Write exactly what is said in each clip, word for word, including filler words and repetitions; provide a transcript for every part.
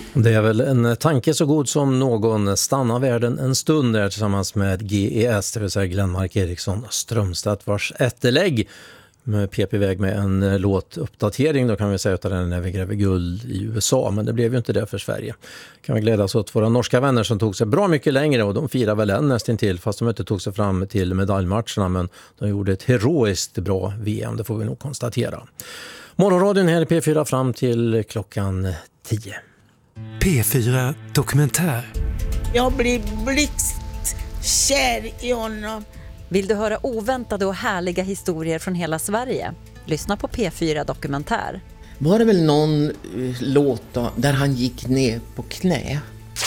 Det är väl en tanke så god som någon. Stanna världen en stund där tillsammans med G E S, det vill säga Glenmark Eriksson Strömstedt, vars ättelägg med P P väg med en låtuppdatering då kan vi säga utan den när vi gräver guld i U S A, men det blev ju inte det för Sverige. Kan vi glädjas åt våra norska vänner som tog sig bra mycket längre och de firar väl än nästan till fast de inte tog sig fram till medaljmatcherna, men de gjorde ett heroiskt bra V M, det får vi nog konstatera. Morgonradion här i P fyra fram till klockan tio. P fyra Dokumentär. Jag blir blixtkär i honom. Vill du höra oväntade och härliga historier från hela Sverige? Lyssna på P fyra Dokumentär. Var det väl någon uh, låt då, där han gick ner på knä?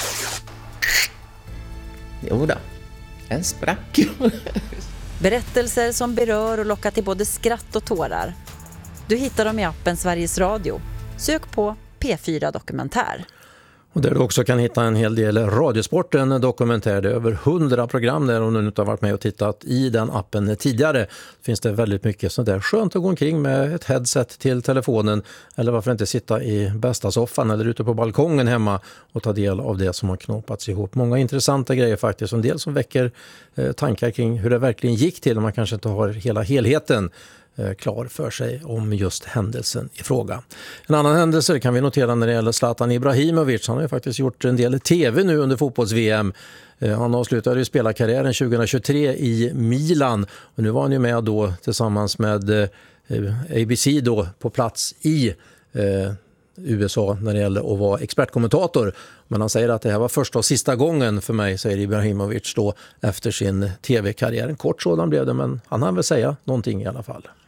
Jo då, den sprack. Berättelser som berör och lockar till både skratt och tårar. Du hittar dem i appen Sveriges Radio. Sök på P fyra Dokumentär. Och där du också kan hitta en hel del Radiosport, en dokumentär. Det är över hundra program där om du inte har varit med och tittat i den appen tidigare. Finns det väldigt mycket sånt där skönt att gå omkring med ett headset till telefonen. Eller varför inte sitta i bästa soffan eller ute på balkongen hemma och ta del av det som har knopats ihop. Många intressanta grejer faktiskt. En del som väcker eh, tankar kring hur det verkligen gick till. Och man kanske inte har hela helheten klar för sig om just händelsen i fråga. En annan händelse kan vi notera när det gäller Zlatan Ibrahimovic. Han har ju faktiskt gjort en del tv nu under fotbolls-V M. Han avslutade ju spelarkarriären tjugohundratjugotre i Milan och nu var han ju med då tillsammans med A B C då på plats i eh, U S A när det gäller att vara expertkommentator. Men han säger att det här var första och sista gången för mig, säger Ibrahimovic då efter sin tv-karriär. En kort sådan blev det, men han hann väl säga någonting i alla fall.